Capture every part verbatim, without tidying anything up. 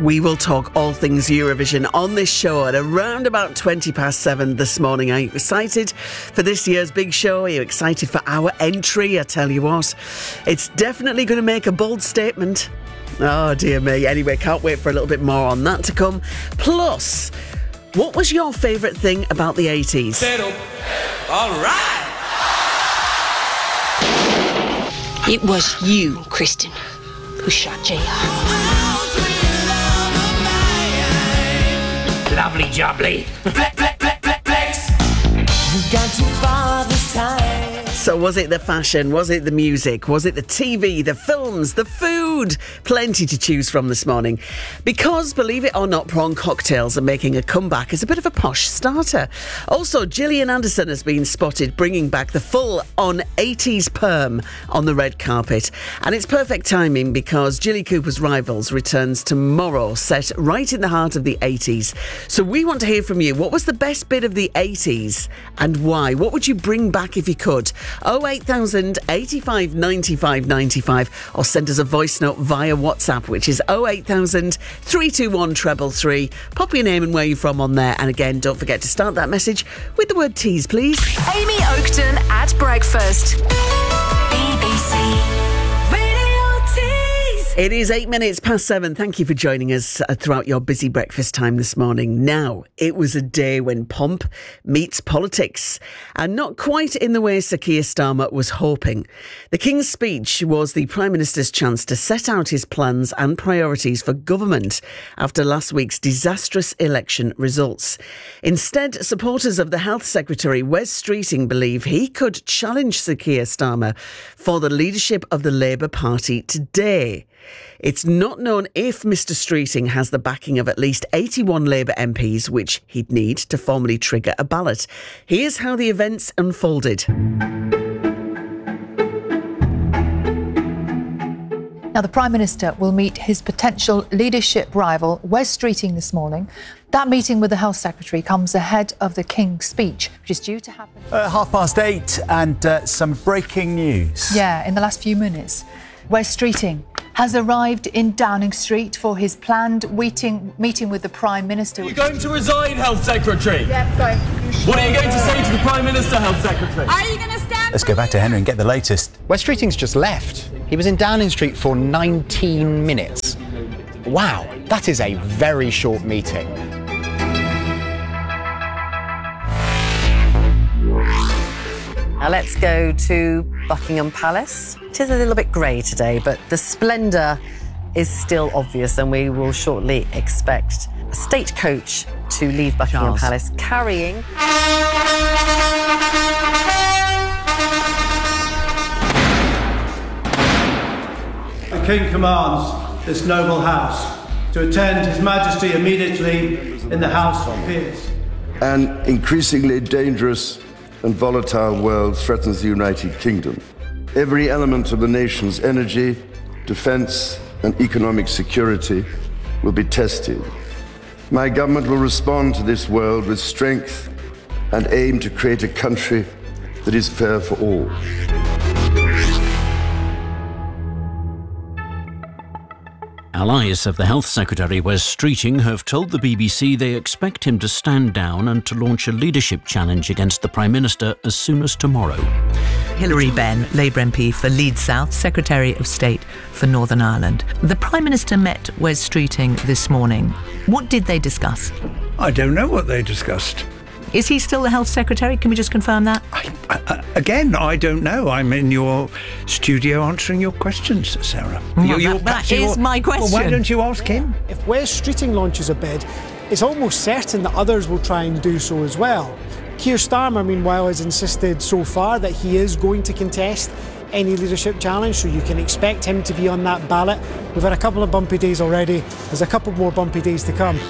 We will talk all things Eurovision on this show at around about twenty past seven this morning. Are you excited for this year's big show? Are you excited for our entry? I tell you what, it's definitely going to make a bold statement. Oh, dear me. Anyway, can't wait for a little bit more on that to come. Plus, what was your favourite thing about the eighties? All right. It was you, Kristen, who shot J R. Lovely jubbly. Flex, flex, flex, flex, flex. You've gone too far this time. So was it the fashion? Was it the music? Was it the T V, the films, the food? Plenty to choose from this morning. Because, believe it or not, prawn cocktails are making a comeback as a bit of a posh starter. Also, Gillian Anderson has been spotted bringing back the full-on eighties perm on the red carpet. And it's perfect timing because Jilly Cooper's Rivals returns tomorrow, set right in the heart of the eighties. So we want to hear from you. What was the best bit of the eighties and why? What would you bring back if you could? oh eight thousand, eighty-five, ninety-five, ninety-five, or send us a voice note via WhatsApp, which is oh eight thousand, three two one, three three three. Pop your name and where you're from on there. And again, don't forget to start that message with the word tease, please. Amy Oakton at breakfast. B B C Radio Tease. It is eight minutes past seven. Thank you for joining us uh, throughout your busy breakfast time this morning. Now, it was a day when pomp meets politics, and not quite in the way Sir Keir Starmer was hoping. The King's speech was the Prime Minister's chance to set out his plans and priorities for government after last week's disastrous election results. Instead, supporters of the Health Secretary, Wes Streeting, believe he could challenge Sir Keir Starmer for the leadership of the Labour Party today. It's not known if Mr Streeting has the backing of at least eighty-one Labour M Ps, which he'd need to formally trigger a ballot. Here's how the events unfolded. Now, the Prime Minister will meet his potential leadership rival, Wes Streeting, this morning. That meeting with the Health Secretary comes ahead of the King's speech, which is due to happen... Uh, half past eight and uh, some breaking news. Yeah, in the last few minutes. Wes Streeting has arrived in Downing Street for his planned meeting, meeting with the Prime Minister. Are you going to resign, Health Secretary? Yeah, going. What are you going to say to the Prime Minister, Health Secretary? Are you going to stand? Let's go back to Henry and get the latest. Wes Streeting's just left. He was in Downing Street for nineteen minutes. Wow, that is a very short meeting. Now let's go to Buckingham Palace. It is a little bit grey today, but the splendour is still obvious, and we will shortly expect a state coach to leave Buckingham Charles. Palace carrying... The King commands this noble house to attend His Majesty immediately in the House of Peers. An increasingly dangerous and volatile world threatens the United Kingdom. Every element of the nation's energy, defence and economic security will be tested. My government will respond to this world with strength and aim to create a country that is fair for all. Allies of the Health Secretary, Wes Streeting, have told the B B C they expect him to stand down and to launch a leadership challenge against the Prime Minister as soon as tomorrow. Hilary Benn, Labour M P for Leeds South, Secretary of State for Northern Ireland. The Prime Minister met Wes Streeting this morning. What did they discuss? I don't know what they discussed. Is he still the Health Secretary? Can we just confirm that? I, I, again, I don't know. I'm in your studio answering your questions, Sarah. Well, you're, you're, that that is my question. Well, why don't you ask him? If Wes Streeting launches a bid, it's almost certain that others will try and do so as well. Keir Starmer, meanwhile, has insisted so far that he is going to contest any leadership challenge, so you can expect him to be on that ballot. We've had a couple of bumpy days already. There's a couple more bumpy days to come.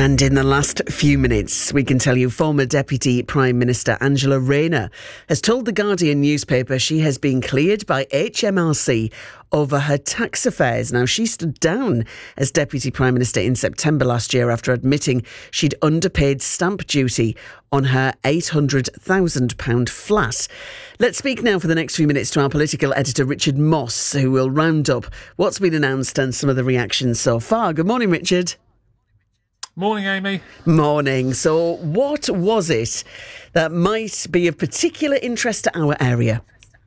And in the last few minutes, we can tell you former Deputy Prime Minister Angela Rayner has told the Guardian newspaper she has been cleared by H M R C over her tax affairs. Now, she stood down as Deputy Prime Minister in September last year after admitting she'd underpaid stamp duty on her eight hundred thousand pounds flat. Let's speak now for the next few minutes to our political editor, Richard Moss, who will round up what's been announced and some of the reactions so far. Good morning, Richard. Morning, Amy. Morning. So what was it that might be of particular interest to our area?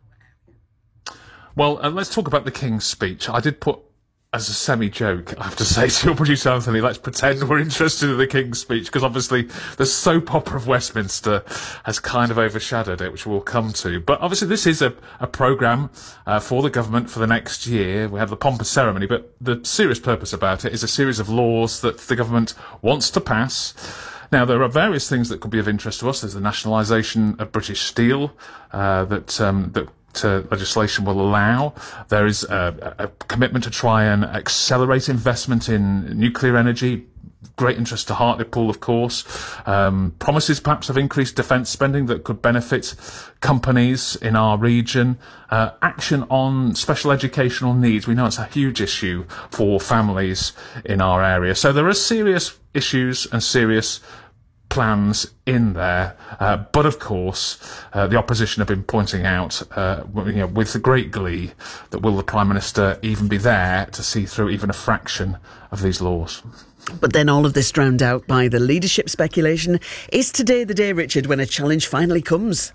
Well, uh, let's talk about the King's speech. I did put, as a semi-joke, I have to say to your producer Anthony, let's pretend we're interested in the King's speech, because obviously the soap opera of Westminster has kind of overshadowed it, which we'll come to. But obviously this is a, a programme uh, for the government for the next year. We have the pomp and ceremony, but the serious purpose about it is a series of laws that the government wants to pass. Now, there are various things that could be of interest to us. There's the nationalisation of British Steel uh, that um, that Uh, legislation will allow. There is a, a commitment to try and accelerate investment in nuclear energy. Great interest to Hartlepool, of course. Um, promises perhaps of increased defence spending that could benefit companies in our region. Uh, action on special educational needs. We know it's a huge issue for families in our area. So there are serious issues and serious plans in there, uh, but of course uh, the opposition have been pointing out uh, you know, with great glee that will the Prime Minister even be there to see through even a fraction of these laws. But then all of this drowned out by the leadership speculation. Is today the day, Richard, when a challenge finally comes?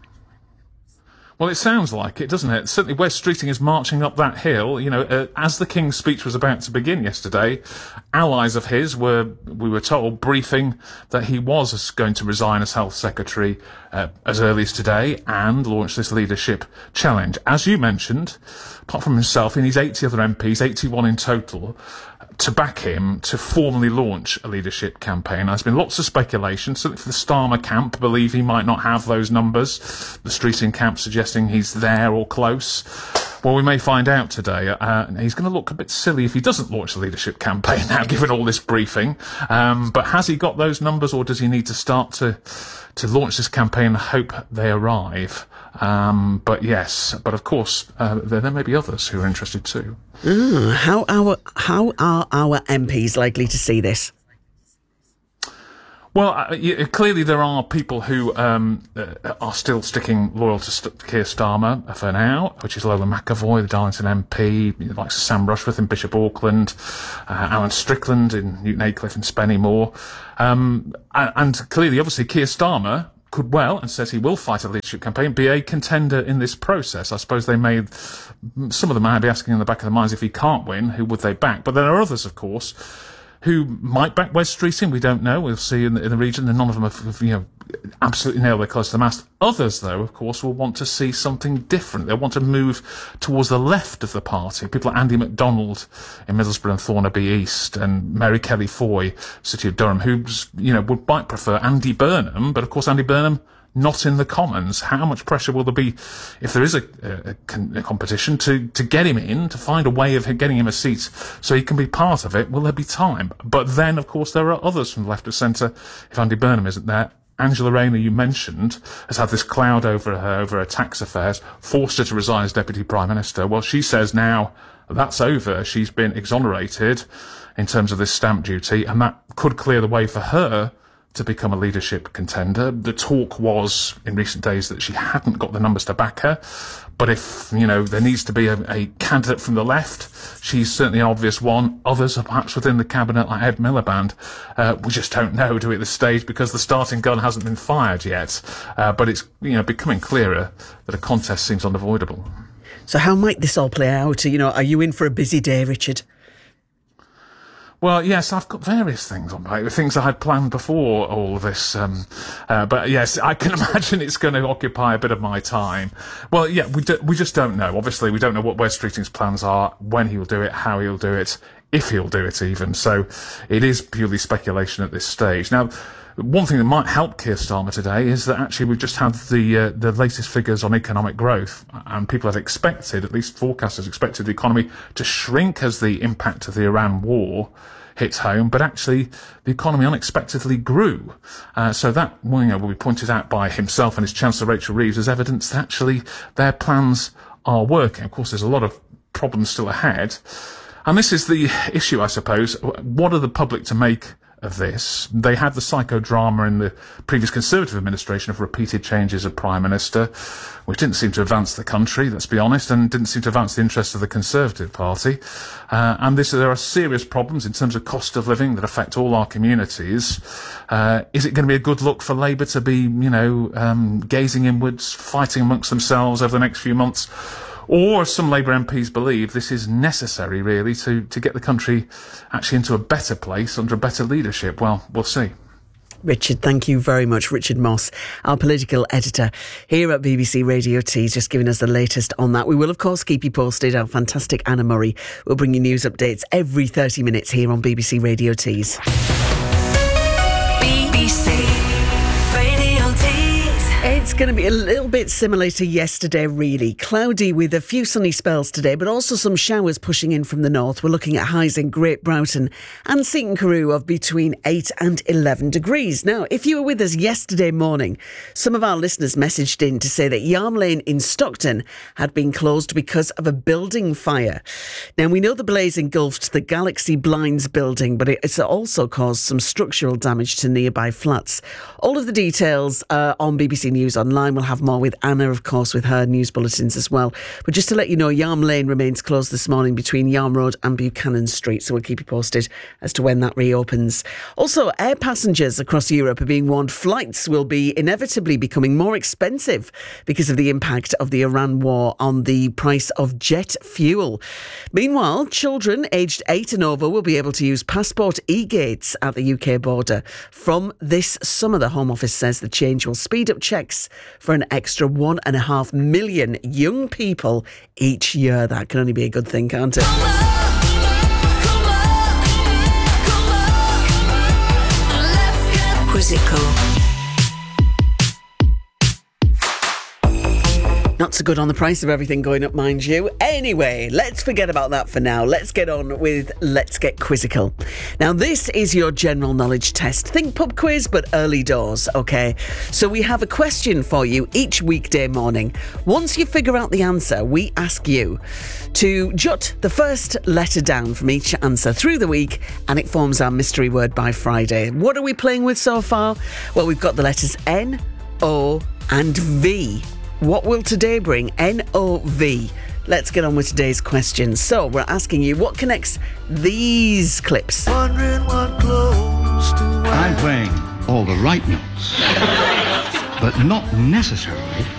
Well, it sounds like it, doesn't it? Certainly Wes Streeting is marching up that hill. You know, uh, as the King's speech was about to begin yesterday, allies of his were, we were told, briefing that he was going to resign as Health Secretary uh, as early as today and launch this leadership challenge. As you mentioned, apart from himself, he needs eighty other M Ps, eighty-one in total, to back him to formally launch a leadership campaign. There's been lots of speculation. Certainly for the Starmer camp, believe he might not have those numbers. The Streeting camp suggesting he's there or close. Well, we may find out today. Uh, he's going to look a bit silly if he doesn't launch a leadership campaign now, given all this briefing. Um, but has he got those numbers, or does he need to start to to launch this campaign and hope they arrive? Um, but yes, but of course, uh, there, there may be others who are interested too. Mm, how our how are our M Ps likely to see this? Well, uh, yeah, clearly there are people who um, uh, are still sticking loyal to St- Keir Starmer for now, which is Lola McAvoy, the Darlington M P, like Sam Rushworth in Bishop Auckland, uh, Alan Strickland in Newton Aycliffe and Spennymoor. Um, and, and clearly, obviously, Keir Starmer could well, and says he will fight a leadership campaign, be a contender in this process. I suppose they may, some of them might be asking in the back of their minds, if he can't win, who would they back? But there are others, of course, who might back Wes Streeting. We don't know. We'll see in the, in the region, and none of them have, you know, absolutely nailed their close to the mast. Others, though, of course, will want to see something different. They'll want to move towards the left of the party. People like Andy MacDonald in Middlesbrough and Thornaby East, and Mary Kelly Foy, City of Durham, who, you know, would might prefer Andy Burnham, but of course Andy Burnham not in the Commons. How much pressure will there be if there is a, a, a competition to, to get him in, to find a way of getting him a seat so he can be part of it? Will there be time? But then, of course, there are others from the left of centre. If Andy Burnham isn't there, Angela Rayner, you mentioned, has had this cloud over her, over her tax affairs, forced her to resign as Deputy Prime Minister. Well, she says now that's over. She's been exonerated in terms of this stamp duty, and that could clear the way for her to become a leadership contender. The talk was in recent days that she hadn't got the numbers to back her, but if, you know, there needs to be a, a candidate from the left, she's certainly an obvious one. Others are perhaps within the cabinet, like Ed Miliband. Uh, we just don't know, do we, at this stage, because the starting gun hasn't been fired yet. Uh, but it's, you know, becoming clearer that a contest seems unavoidable. So how might this all play out? You know, are you in for a busy day, Richard? Well, yes, I've got various things on my things I had planned before all of this. Um, uh, but yes, I can imagine it's going to occupy a bit of my time. Well, yeah, we do, we just don't know. Obviously, we don't know what Wes Streeting's plans are, when he'll do it, how he'll do it, if he'll do it even. So it is purely speculation at this stage. Now, one thing that might help Keir Starmer today is that actually we've just had the uh, the latest figures on economic growth, and people had expected, at least forecasters expected, the economy to shrink as the impact of the Iran war hit home, but actually the economy unexpectedly grew. Uh, so that, well, you know, will be pointed out by himself and his Chancellor Rachel Reeves as evidence that actually their plans are working. Of course, there's a lot of problems still ahead. And this is the issue, I suppose. What are the public to make of this? They had the psychodrama in the previous Conservative administration of repeated changes of Prime Minister, which didn't seem to advance the country, let's be honest, and didn't seem to advance the interests of the Conservative Party. Uh, and this, there are serious problems in terms of cost of living that affect all our communities. Uh, is it going to be a good look for Labour to be, you know, um, gazing inwards, fighting amongst themselves over the next few months? Or, as some Labour M Ps believe, this is necessary, really, to, to get the country actually into a better place under a better leadership? Well, we'll see. Richard, thank you very much. Richard Moss, our political editor here at B B C Radio Tees, just giving us the latest on that. We will, of course, keep you posted. Our fantastic Anna Murray will bring you news updates every thirty minutes here on B B C Radio Tees. B B C Radio Tees. It's going to be a little bit similar to yesterday, really. Cloudy with a few sunny spells today, but also some showers pushing in from the north. We're looking at highs in Great Broughton and Seaton Carew of between eight and eleven degrees. Now, if you were with us yesterday morning, some of our listeners messaged in to say that Yarm Lane in Stockton had been closed because of a building fire. Now, we know the blaze engulfed the Galaxy Blinds building, but it's also caused some structural damage to nearby flats. All of the details uh, on B B C News Online. We'll have more with Anna, of course, with her news bulletins as well. But just to let you know, Yarm Lane remains closed this morning between Yarm Road and Buchanan Street, so we'll keep you posted as to when that reopens. Also, air passengers across Europe are being warned flights will be inevitably becoming more expensive because of the impact of the Iran war on the price of jet fuel. Meanwhile, children aged eight and over will be able to use passport e-gates at the U K border from this summer. The Home Office says the change will speed up checks for an extra one and a half million young people each year. That can only be a good thing, can't it? Quizzical. Not so good on the price of everything going up, mind you. Anyway, let's forget about that for now. Let's get on with Let's Get Quizzical. Now, this is your general knowledge test. Think pub quiz, but early doors, okay? So we have a question for you each weekday morning. Once you figure out the answer, we ask you to jot the first letter down from each answer through the week, and it forms our mystery word by Friday. What are we playing with so far? Well, we've got the letters N, O, and V. What will today bring? N O V. Let's get on with today's question. So, we're asking you, what connects these clips? Wondering what clothes to wear. I'm playing all the right notes, but not necessarily